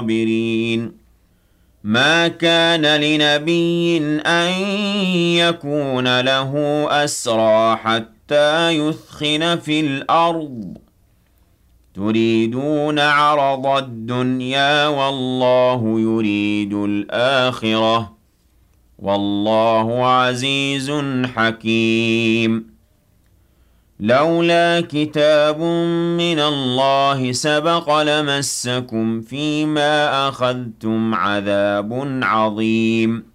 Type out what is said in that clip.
الصابرين ما كان لنبي أن يكون له أسرى حتى يثخن في الأرض تريدون عرض الدنيا والله يريد الآخرة والله عزيز حكيم لولا كتاب من الله سبق لمسكم فيما أخذتم عذاب عظيم